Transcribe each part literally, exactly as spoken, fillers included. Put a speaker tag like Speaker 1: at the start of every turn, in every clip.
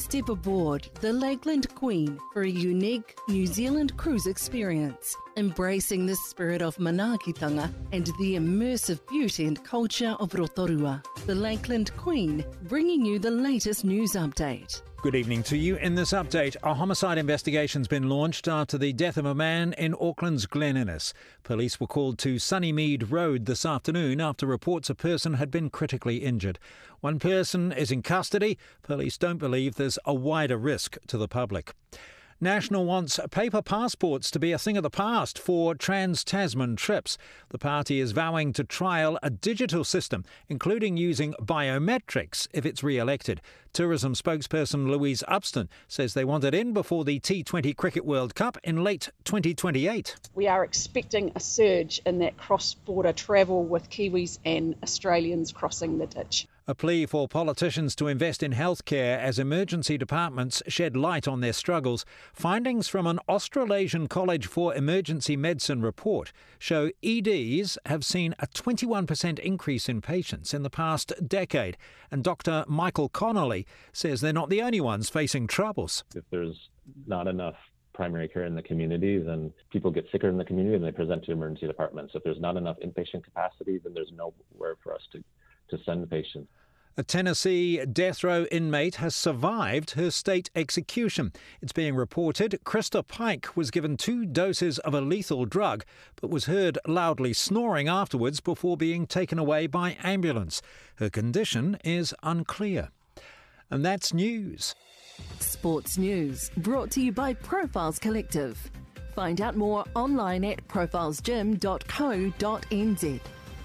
Speaker 1: Step aboard the Lakeland Queen for a unique New Zealand cruise experience, embracing the spirit of manaakitanga and the immersive beauty and culture of Rotorua. The Lakeland Queen, bringing you the latest news update.
Speaker 2: Good evening to you. In this update, a homicide investigation's been launched after the death of a man in Auckland's Glen Innes. Police were called to Sunnymead Road this afternoon after reports a person had been critically injured. One person is in custody. Police don't believe there's a wider risk to the public. National wants paper passports to be a thing of the past for trans-Tasman trips. The party is vowing to trial a digital system, including using biometrics if it's re-elected. Tourism spokesperson Louise Upston says they want it in before the T twenty Cricket World Cup in late twenty twenty-eight.
Speaker 3: We are expecting a surge in that cross-border travel with Kiwis and Australians crossing the ditch.
Speaker 2: A plea for politicians to invest in healthcare as emergency departments shed light on their struggles. Findings from an Australasian College for Emergency Medicine report show E Ds have seen a twenty-one percent increase in patients in the past decade. And Doctor Michael Connolly says they're not the only ones facing troubles.
Speaker 4: If there's not enough primary care in the community, then people get sicker in the community and they present to emergency departments. If there's not enough inpatient capacity, then there's nowhere for us to, to send patients.
Speaker 2: A Tennessee death row inmate has survived her state execution. It's being reported Krista Pike was given two doses of a lethal drug, but was heard loudly snoring afterwards before being taken away by ambulance. Her condition is unclear. And that's news.
Speaker 1: Sports news brought to you by Profiles Collective. Find out more online at profiles gym dot co dot n z.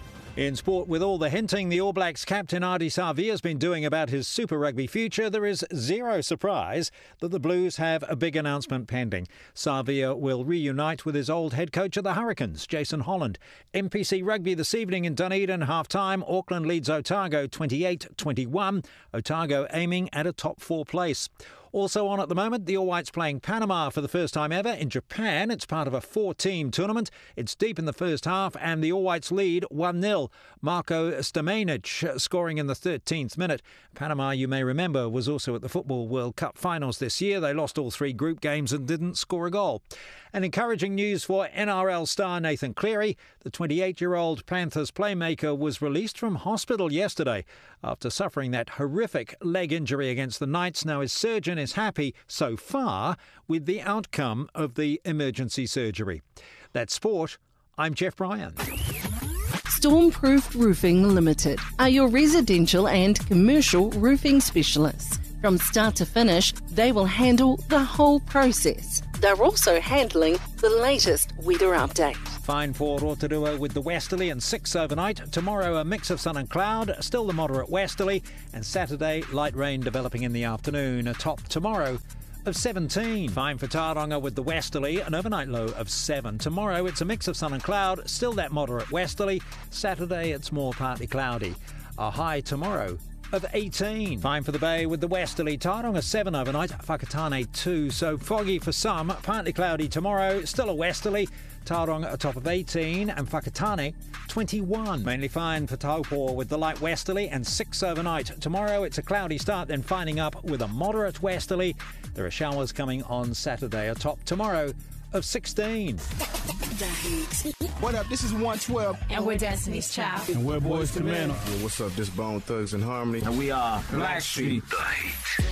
Speaker 2: In sport, with all the hinting the All Blacks captain Ardie Savea has been doing about his Super Rugby future, there is zero surprise that the Blues have a big announcement pending. Savea will reunite with his old head coach of the Hurricanes, Jason Holland. M P C Rugby this evening in Dunedin, half-time. Auckland leads Otago twenty-eight twenty-one. Otago aiming at a top four place. Also on at the moment, the All Whites playing Panama for the first time ever in Japan. It's part of a four-team tournament. It's deep in the first half and the All Whites lead one nil. Marko Stamenic scoring in the thirteenth minute. Panama, you may remember, was also at the Football World Cup finals this year. They lost all three group games and didn't score a goal. And encouraging news for N R L star Nathan Cleary. The twenty-eight-year-old Panthers playmaker was released from hospital yesterday after suffering that horrific leg injury against the Knights. Now his surgeon is happy so far with the outcome of the emergency surgery. That's sport. I'm Jeff Bryan.
Speaker 1: Stormproof Roofing Limited are your residential and commercial roofing specialists. From start to finish, they will handle the whole process. They're also handling the latest weather update.
Speaker 2: Fine for Rotorua with the westerly and six overnight. Tomorrow a mix of sun and cloud, still the moderate westerly. And Saturday, light rain developing in the afternoon. A top tomorrow of seventeen. Fine for Tauranga with the westerly, an overnight low of seven. Tomorrow it's a mix of sun and cloud, still that moderate westerly. Saturday it's more partly cloudy. A high tomorrow of eighteen. Fine for the Bay with the westerly. Tauranga seven overnight, Whakatane two. So foggy for some, partly cloudy tomorrow, still a westerly. Tauranga a top of eighteen and Whakatane twenty-one. Mainly fine for Taupo with the light westerly and six overnight. Tomorrow it's a cloudy start, then finding up with a moderate westerly. There are showers coming on Saturday. A top tomorrow of sixteen.
Speaker 5: What up? This is one twelve.
Speaker 6: And we're Destiny's Child.
Speaker 5: And we're Boys to Men.
Speaker 7: Yo, what's up? This Bone Thugs and Harmony.
Speaker 8: And we are Blackstreet.